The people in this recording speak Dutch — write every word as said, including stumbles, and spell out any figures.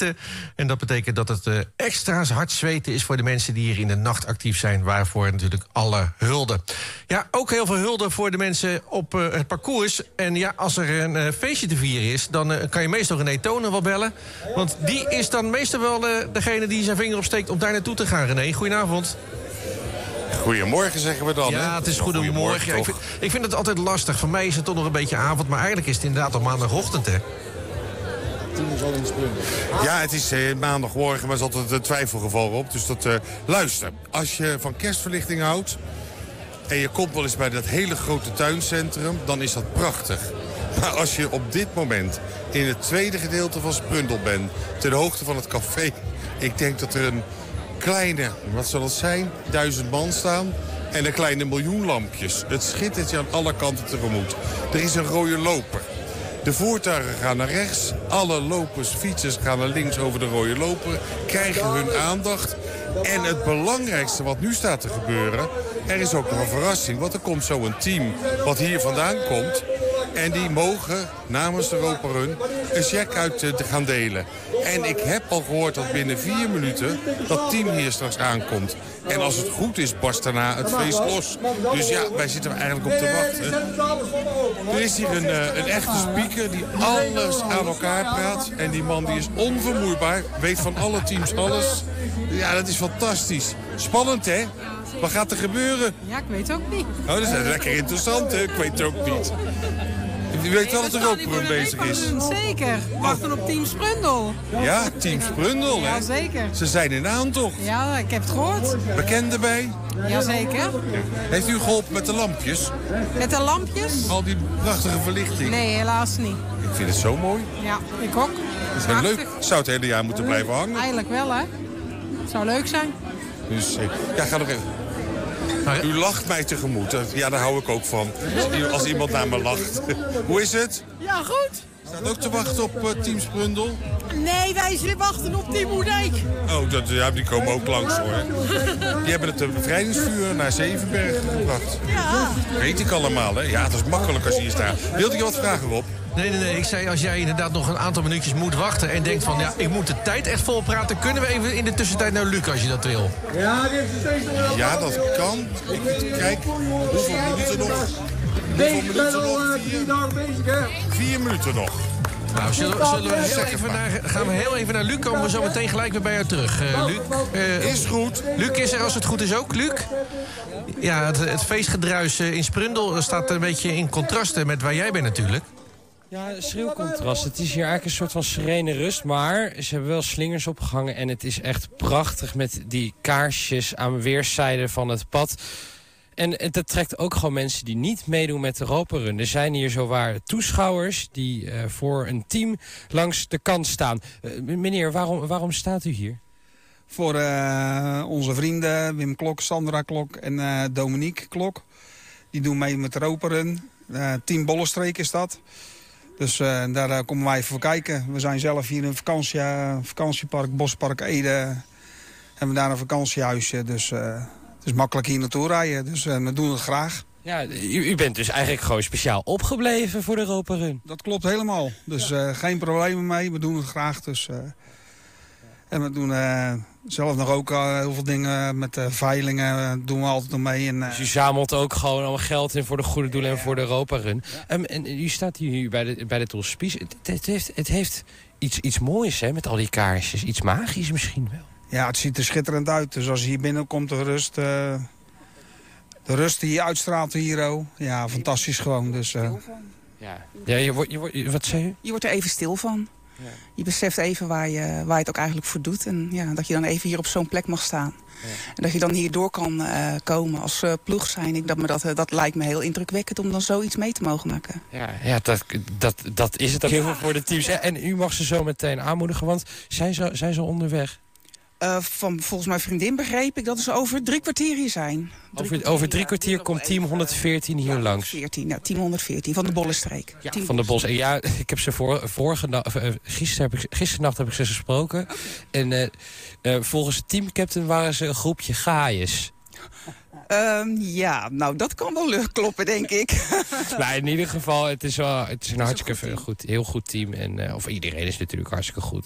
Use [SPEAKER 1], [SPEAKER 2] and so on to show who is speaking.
[SPEAKER 1] hitte. En dat betekent dat het uh, extra hard zweten is voor de mensen die hier in de nacht actief zijn. Waarvoor natuurlijk alle hulde. Ja, ook heel veel hulde voor de mensen op uh, het parcours. En ja, als er een uh, feestje te vieren is, dan uh, kan je meestal René Tonen wel bellen. Want die is dan meestal wel uh, degene die zijn vinger opsteekt om daar naartoe te gaan. René, goedenavond.
[SPEAKER 2] Goedemorgen zeggen we dan.
[SPEAKER 1] Ja,
[SPEAKER 2] hè?
[SPEAKER 1] het is goedemorgen.
[SPEAKER 2] goedemorgen
[SPEAKER 1] ja, ik, vind, ik vind het altijd lastig. Voor mij is het toch nog een beetje avond. Maar eigenlijk is het inderdaad al maandagochtend, hè?
[SPEAKER 2] Ja, het is eh, maandagmorgen, maar er is altijd een twijfelgeval op. Dus dat, uh, luister, als je van kerstverlichting houdt en je komt wel eens bij dat hele grote tuincentrum, dan is dat prachtig. Maar als je op dit moment in het tweede gedeelte van Sprundel bent, ten hoogte van het café, ik denk dat er een kleine, wat zal het zijn, duizend man staan en een kleine miljoen lampjes. Het schittert je aan alle kanten tegemoet. Er is een rode loper. De voertuigen gaan naar rechts. Alle lopers, fietsers gaan naar links over de rode loper. Krijgen hun aandacht. En het belangrijkste wat nu staat te gebeuren, er is ook nog een verrassing. Want er komt zo een team wat hier vandaan komt. En die mogen namens de Europa Run een check uit te gaan delen. En ik heb al gehoord dat binnen vier minuten dat team hier straks aankomt. En als het goed is, barst daarna het feest los. Dus ja, wij zitten er eigenlijk op te wachten. Er is hier een, een echte speaker die alles aan elkaar praat. En die man die is onvermoeibaar, weet van alle teams alles. Ja, dat is fantastisch. Spannend, hè? Wat gaat er gebeuren?
[SPEAKER 3] Ja, ik weet ook niet.
[SPEAKER 2] Oh, dat is lekker interessant, hè? Ik weet het ook niet. U weet wel dat de Europa Run bezig is.
[SPEAKER 3] Zeker. We wachten op Team Sprundel.
[SPEAKER 2] Ja, Team Sprundel, hè?
[SPEAKER 3] Ja, zeker.
[SPEAKER 2] Ze zijn in aantocht.
[SPEAKER 3] Ja, ik heb het gehoord.
[SPEAKER 2] Bekend erbij?
[SPEAKER 3] Jazeker.
[SPEAKER 2] Heeft u geholpen met de lampjes?
[SPEAKER 3] Met de lampjes?
[SPEAKER 2] Al die prachtige verlichting.
[SPEAKER 3] Nee, helaas niet.
[SPEAKER 2] Ik vind het zo mooi.
[SPEAKER 3] Ja, ik ook.
[SPEAKER 2] Dat is heel leuk. Zou het hele jaar moeten blijven hangen.
[SPEAKER 3] Eigenlijk wel, hè? Zou leuk zijn.
[SPEAKER 2] Dus, eh, ja, ga nog even. Maar u lacht mij tegemoet. Ja, daar hou ik ook van. Als iemand naar me lacht. Hoe is het?
[SPEAKER 3] Ja, goed.
[SPEAKER 2] Staat ook te wachten op uh, Team Sprundel?
[SPEAKER 3] Nee, wij wachten op Team Oerdijk.
[SPEAKER 2] Oh, dat, ja, die komen ook langs, hoor. Die hebben het uh, bevrijdingsvuur naar Zevenberg gebracht.
[SPEAKER 3] Ja.
[SPEAKER 2] Weet ik allemaal, hè? Ja, dat is makkelijk als je hier staat. Wilde je wat vragen, Rob?
[SPEAKER 1] Nee, nee, nee. Ik zei, als jij inderdaad nog een aantal minuutjes moet wachten en denkt van, ja, ik moet de tijd echt vol praten, kunnen we even in de tussentijd naar Luc als je dat wil?
[SPEAKER 2] Ja, dat kan. Ik kijk, hoeveel minuten nog? Hoeveel minuten nog? Vier, Vier minuten nog.
[SPEAKER 1] Nou, zullen, we- zullen we heel even naar, gaan we heel even naar Luc, komen we zo meteen gelijk weer bij jou terug. Uh, Luc, uh,
[SPEAKER 2] Is goed.
[SPEAKER 1] Luc is er als het goed is ook, Luc? Ja, het, het feestgedruis uh, in Sprundel staat een beetje in contrast met waar jij bent natuurlijk.
[SPEAKER 4] Ja, schreeuw contrast. Het is hier eigenlijk een soort van serene rust. Maar ze hebben wel slingers opgehangen. En het is echt prachtig met die kaarsjes aan weerszijden van het pad. En het trekt ook gewoon mensen die niet meedoen met de Europa Run. Er zijn hier zowaar toeschouwers die uh, voor een team langs de kant staan. Uh, meneer, waarom, waarom staat u hier?
[SPEAKER 5] Voor uh, onze vrienden Wim Klok, Sandra Klok en uh, Dominique Klok. Die doen mee met de Europa Run. Uh, team Bollenstreek is dat. Dus uh, daar uh, komen wij even voor kijken. We zijn zelf hier in vakantie, uh, vakantiepark, Bospark Ede. Hebben we daar een vakantiehuisje. Dus uh, het is makkelijk hier naartoe rijden. Dus uh, we doen het graag.
[SPEAKER 4] Ja, u, u bent dus eigenlijk gewoon speciaal opgebleven voor de Europa Run.
[SPEAKER 5] Dat klopt helemaal. Dus uh, geen problemen mee. We doen het graag. Dus, uh, en we doen uh, zelf nog ook uh, heel veel dingen met uh, veilingen. Uh, doen we altijd nog mee. En, uh,
[SPEAKER 4] Dus u zamelt ook gewoon allemaal geld in voor de goede doelen en voor de Europa Run. Ja. Um, en u staat hier bij de, bij de Tolspies. Het, het heeft, het heeft iets, iets moois, hè, met al die kaarsjes. Iets magisch misschien wel.
[SPEAKER 5] Ja, het ziet er schitterend uit. Dus als je hier binnenkomt, de rust, uh, de rust die je uitstraalt hier, oh, ja, fantastisch gewoon. Dus, uh,
[SPEAKER 4] ja, ja je wordt, je wordt, wat zei u?
[SPEAKER 6] Je wordt er even stil van. Ja. Je beseft even waar je, waar je het ook eigenlijk voor doet. En ja, dat je dan even hier op zo'n plek mag staan. Ja. En dat je dan hier door kan uh, komen als uh, ploeg zijn. Ik, dat, me dat, uh, dat lijkt me heel indrukwekkend om dan zoiets mee te mogen maken.
[SPEAKER 4] Ja, ja dat, dat, dat is het ook heel veel voor de teams. En u mag ze zo meteen aanmoedigen, want zijn ze, zijn ze onderweg?
[SPEAKER 6] Uh, van volgens mijn vriendin begreep ik dat ze over drie kwartier hier zijn. Drie
[SPEAKER 4] over,
[SPEAKER 6] kwartier,
[SPEAKER 4] over drie kwartier ja, komt team honderdveertien hier ja, langs.
[SPEAKER 6] veertien, nou, team honderdveertien van de Bollenstreek.
[SPEAKER 4] Ja, van de Bos. En ja, ik heb ze voor, vorige na, uh, gisteren heb ik, gisternacht heb ik ze gesproken. Okay. En uh, uh, volgens de teamcaptain waren ze een groepje gaaiers.
[SPEAKER 6] Um, ja, nou dat kan wel kloppen, denk ik.
[SPEAKER 4] Maar in ieder geval, het is, wel, het is een het is hartstikke een goed, goed, heel goed team. En, uh, of iedereen is natuurlijk hartstikke goed.